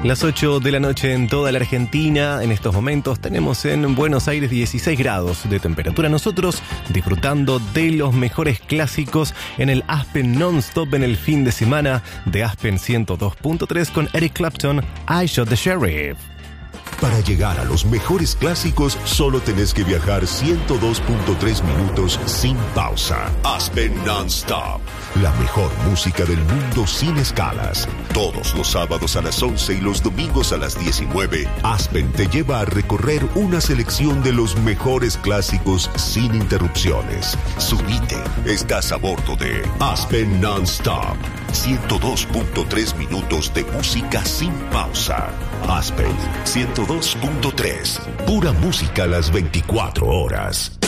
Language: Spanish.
Las 8 de la noche en toda la Argentina. En estos momentos tenemos en Buenos Aires 16 grados de temperatura. Nosotros disfrutando de los mejores clásicos en el Aspen Non-Stop en el fin de semana de Aspen 102.3 con Eric Clapton, I Shot the Sheriff. Para llegar a los mejores clásicos, solo tenés que viajar 102.3 minutos sin pausa. Aspen Non-Stop. La mejor música del mundo sin escalas. Todos los sábados a las 11 y los domingos a las 19, Aspen te lleva a recorrer una selección de los mejores clásicos sin interrupciones. Subite, estás a bordo de Aspen Non-Stop. 102.3 minutos de música sin pausa. Aspen 102.3. Pura música a las 24 horas.